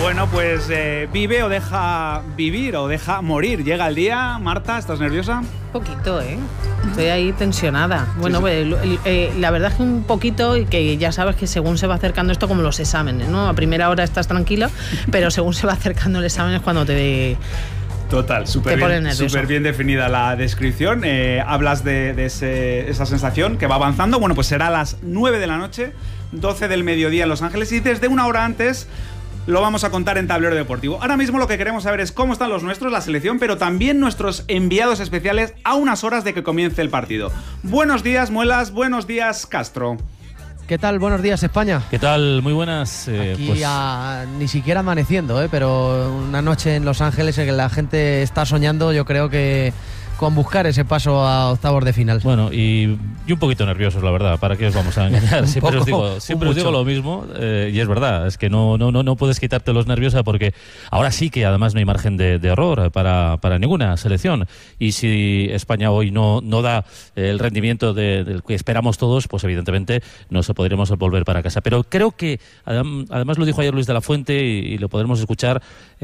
Bueno, pues vive o deja vivir o deja morir. Llega el día. Marta, ¿estás nerviosa? Un poquito, estoy ahí tensionada. Bueno, sí. Pues, la verdad es que un poquito, y que ya sabes que según se va acercando esto, como los exámenes, ¿no? A primera hora estás tranquila, pero según se va acercando el examen es cuando te... Total, súper bien definida la descripción. Hablas de esa sensación que va avanzando. Bueno, pues será a las 9 de la noche, 12 del mediodía en Los Ángeles, y desde una hora antes lo vamos a contar en Tablero Deportivo. Ahora mismo lo que queremos saber es cómo están los nuestros, la selección, pero también nuestros enviados especiales a unas horas de que comience el partido. Buenos días, Muelas. Buenos días, Castro. ¿Qué tal? Buenos días, España. ¿Qué tal? Muy buenas. Aquí ni siquiera amaneciendo, pero una noche en Los Ángeles en que la gente está soñando, yo creo que con buscar ese paso a octavos de final. Bueno, y un poquito nerviosos, la verdad. ¿Para qué os vamos a engañar? Siempre os digo lo mismo, y es verdad. Es que no puedes quitarte los nervios, porque ahora sí que además no hay margen de error para ninguna selección. Y si España hoy no da el rendimiento del que esperamos todos, pues evidentemente no se podremos volver para casa. Pero creo que, además lo dijo ayer Luis de la Fuente y lo podremos escuchar,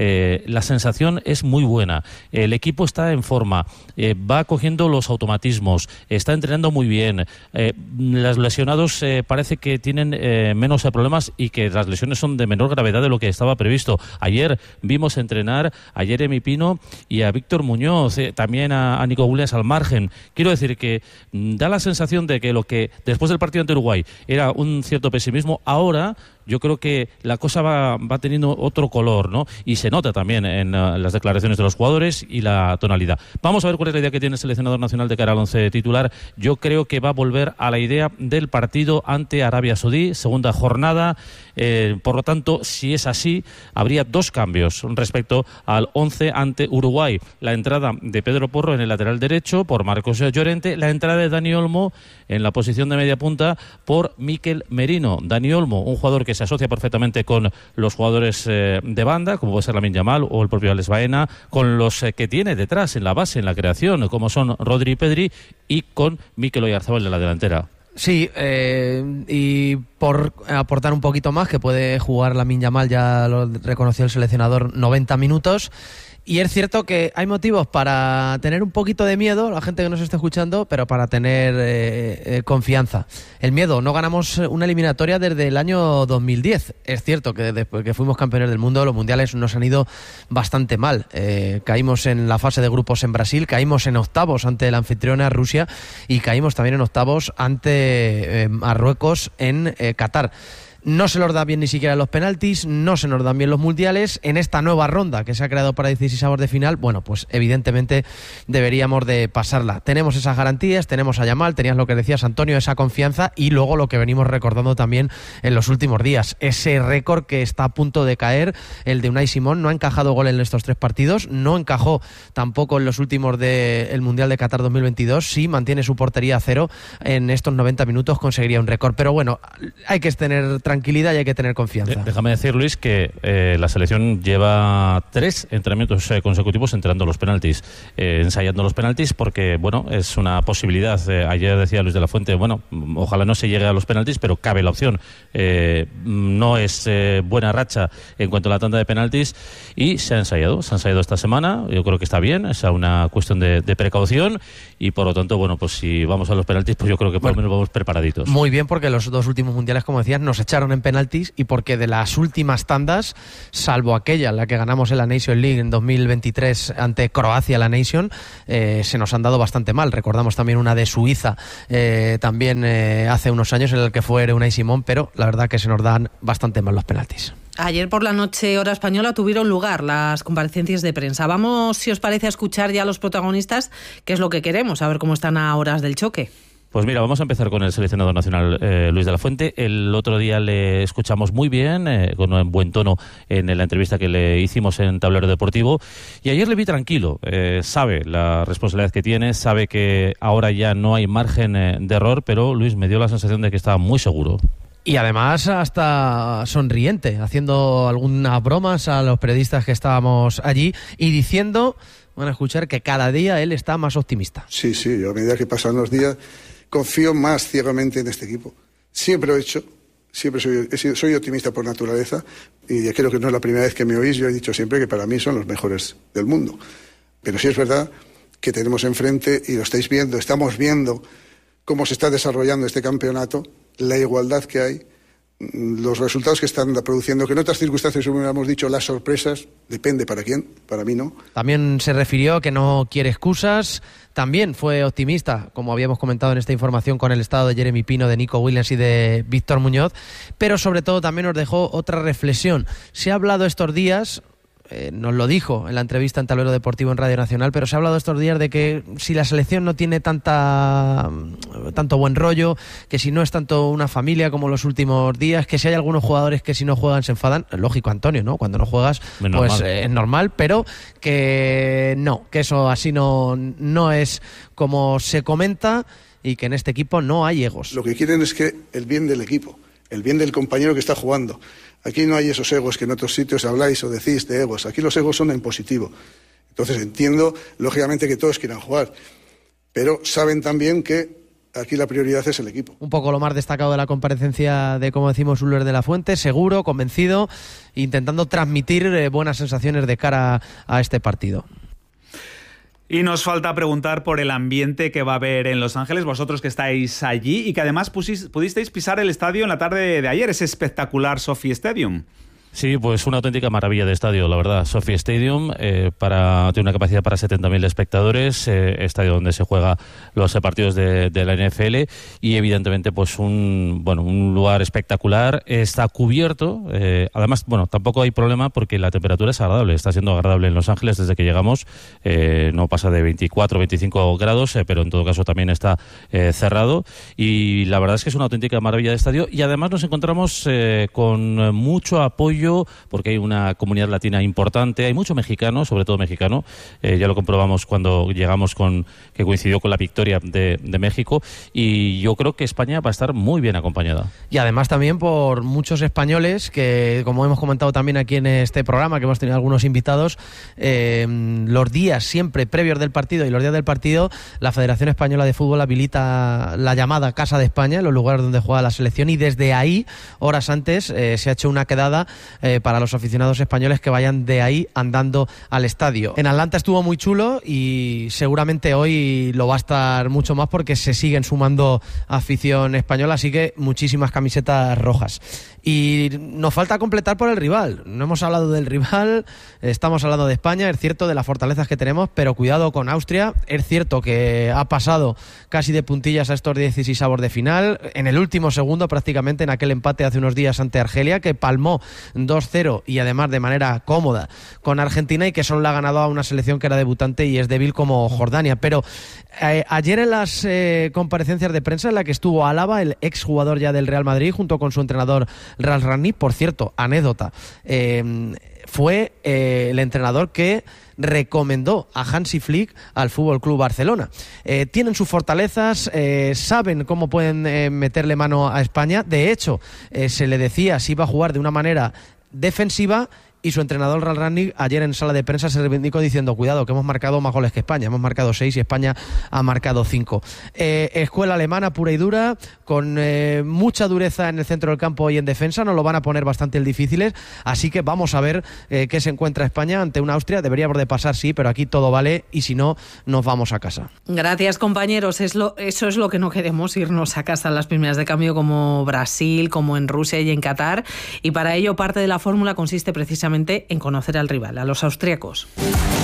la sensación es muy buena. El equipo está en forma. Va cogiendo los automatismos, está entrenando muy bien. Los lesionados parece que tienen menos problemas y que las lesiones son de menor gravedad de lo que estaba previsto. Ayer vimos entrenar a Jeremy Pino y a Víctor Muñoz, también a Nico Williams al margen. Quiero decir que da la sensación de que lo que después del partido ante Uruguay era un cierto pesimismo, ahora yo creo que la cosa va teniendo otro color, ¿no? Y se nota también en las declaraciones de los jugadores y la tonalidad. Vamos a ver cuál es la idea que tiene el seleccionador nacional de cara al 11 titular. Yo creo que va a volver a la idea del partido ante Arabia Saudí, segunda jornada. Por lo tanto, si es así, habría dos cambios respecto al 11 ante Uruguay. La entrada de Pedro Porro en el lateral derecho por Marcos Llorente, la entrada de Dani Olmo en la posición de media punta por Mikel Merino. Dani Olmo, un jugador que se asocia perfectamente con los jugadores de banda, como puede ser Lamine Yamal o el propio Alex Baena, con los que tiene detrás en la base, en la creación, como son Rodri y Pedri, y con Mikel Oyarzabal de la delantera. Sí, y por aportar un poquito más, que puede jugar Lamine Yamal, ya lo reconoció el seleccionador, 90 minutos. Y es cierto que hay motivos para tener un poquito de miedo, la gente que nos esté escuchando, pero para tener confianza. El miedo, no ganamos una eliminatoria desde el año 2010. Es cierto que después que fuimos campeones del mundo, los mundiales nos han ido bastante mal. Caímos en la fase de grupos en Brasil, caímos en octavos ante la anfitriona Rusia y caímos también en octavos ante Marruecos en Qatar. No se nos da bien ni siquiera los penaltis, no se nos dan bien los mundiales. En esta nueva ronda que se ha creado para 16avos de final, bueno, pues evidentemente deberíamos de pasarla. Tenemos esas garantías, tenemos a Yamal, tenías lo que decías, Antonio, esa confianza, y luego lo que venimos recordando también en los últimos días, ese récord que está a punto de caer, el de Unai Simón. No ha encajado gol en estos 3 partidos, no encajó tampoco en los últimos del Mundial de Qatar 2022. Si mantiene su portería a 0 en estos 90 minutos conseguiría un récord. Pero bueno, hay que tener tranquilidad y hay que tener confianza. Déjame decir, Luis, que la selección lleva 3 entrenamientos consecutivos entrenando los penaltis, ensayando los penaltis, porque bueno, es una posibilidad. Ayer decía Luis de la Fuente, bueno, ojalá no se llegue a los penaltis, pero cabe la opción. No es buena racha en cuanto a la tanda de penaltis, y se ha ensayado esta semana. Yo creo que está bien, es una cuestión de precaución, y por lo tanto, bueno, pues si vamos a los penaltis, pues yo creo que por lo menos vamos preparaditos. Muy bien, porque los 2 últimos mundiales, como decías, nos echaron en penaltis, y porque de las últimas tandas, salvo aquella en la que ganamos en la Nation League en 2023 ante Croacia, la Nation, se nos han dado bastante mal. Recordamos también una de Suiza también hace unos años, en el que fue Unai Simón, pero la verdad que se nos dan bastante mal los penaltis. Ayer por la noche, hora española, tuvieron lugar las comparecencias de prensa. Vamos, si os parece, a escuchar ya a los protagonistas, que es lo que queremos, a ver cómo están a horas del choque. Pues mira, vamos a empezar con el seleccionador nacional Luis de la Fuente. El otro día le escuchamos muy bien, con un buen tono en la entrevista que le hicimos en Tablero Deportivo, y ayer le vi tranquilo. Sabe la responsabilidad que tiene, sabe que ahora ya no hay margen de error, pero Luis, me dio la sensación de que estaba muy seguro. Y además hasta sonriente, haciendo algunas bromas a los periodistas que estábamos allí y diciendo, van a escuchar, que cada día él está más optimista. Sí, yo a medida que pasan los días confío más ciegamente en este equipo. Siempre lo he hecho, siempre soy optimista por naturaleza y creo que no es la primera vez que me oís. Yo he dicho siempre que para mí son los mejores del mundo. Pero sí es verdad que tenemos enfrente, y lo estáis viendo, estamos viendo cómo se está desarrollando este campeonato, la igualdad que hay, los resultados que están produciendo, que en otras circunstancias hubiéramos dicho las sorpresas, depende para quién, para mí no. También se refirió que no quiere excusas, también fue optimista, como habíamos comentado en esta información, con el estado de Jeremy Pino, de Nico Williams y de Víctor Muñoz, pero sobre todo también nos dejó otra reflexión. Se ha hablado estos días, nos lo dijo en la entrevista en Tablero Deportivo en Radio Nacional, pero se ha hablado estos días de que si la selección no tiene tanto buen rollo, que si no es tanto una familia como los últimos días, que si hay algunos jugadores que si no juegan se enfadan. Lógico, Antonio, ¿no? Cuando no juegas, pues es normal, pero que no, que eso así no es como se comenta, y que en este equipo no hay egos. Lo que quieren es que el bien del equipo, el bien del compañero que está jugando. Aquí no hay esos egos que en otros sitios habláis o decís de egos. Aquí los egos son en positivo. Entonces entiendo, lógicamente, que todos quieran jugar, pero saben también que aquí la prioridad es el equipo. Un poco lo más destacado de la comparecencia de, como decimos, Uller de la Fuente, seguro, convencido, intentando transmitir buenas sensaciones de cara a este partido. Y nos falta preguntar por el ambiente que va a haber en Los Ángeles, vosotros que estáis allí y que además pudisteis pisar el estadio en la tarde de ayer, ese espectacular SoFi Stadium. Sí, pues una auténtica maravilla de estadio, la verdad. SoFi Stadium tiene una capacidad para 70.000 espectadores, estadio donde se juega los partidos de la NFL, y evidentemente pues un lugar espectacular. Está cubierto, además, tampoco hay problema porque la temperatura es agradable, está siendo agradable en Los Ángeles desde que llegamos, no pasa de 24 o 25 grados, pero en todo caso también está cerrado, y la verdad es que es una auténtica maravilla de estadio, y además nos encontramos con mucho apoyo porque hay una comunidad latina importante, hay mucho mexicano, sobre todo mexicano, ya lo comprobamos cuando llegamos que coincidió con la victoria de México, y yo creo que España va a estar muy bien acompañada. Y además también por muchos españoles que, como hemos comentado también aquí en este programa, que hemos tenido algunos invitados, los días siempre previos del partido y los días del partido, la Federación Española de Fútbol habilita la llamada Casa de España, en los lugares donde juega la selección, y desde ahí, horas antes, se ha hecho una quedada para los aficionados españoles que vayan de ahí andando al estadio. En Atlanta estuvo muy chulo y seguramente hoy lo va a estar mucho más porque se siguen sumando afición española, así que muchísimas camisetas rojas. Y nos falta completar por el rival. No hemos hablado del rival, estamos hablando de España, es cierto, de las fortalezas que tenemos, pero cuidado con Austria. Es cierto que ha pasado casi de puntillas a estos 16avos de final, en el último segundo prácticamente, en aquel empate hace unos días ante Argelia, que palmó 2-0 y además de manera cómoda con Argentina, y que solo le ha ganado a una selección que era debutante y es débil como Jordania. Pero ayer en las comparecencias de prensa, en la que estuvo Álava, el exjugador ya del Real Madrid, junto con su entrenador Ralf Rangnick, por cierto, anécdota, fue el entrenador que recomendó a Hansi Flick al Fútbol Club Barcelona. Tienen sus fortalezas, saben cómo pueden meterle mano a España. De hecho, se le decía si iba a jugar de una manera defensiva, y su entrenador Ralf Rangnick ayer en sala de prensa se reivindicó diciendo: cuidado, que hemos marcado más goles que España, hemos marcado 6 y España ha marcado 5. Escuela alemana pura y dura, con mucha dureza en el centro del campo y en defensa, nos lo van a poner bastante difíciles, así que vamos a ver qué se encuentra España ante una Austria. Deberíamos de pasar, sí, pero aquí todo vale, y si no, nos vamos a casa. Gracias, compañeros. Eso es lo que no queremos, irnos a casa en las primeras de cambio como Brasil, como en Rusia y en Qatar, y para ello parte de la fórmula consiste precisamente en conocer al rival, a los austríacos.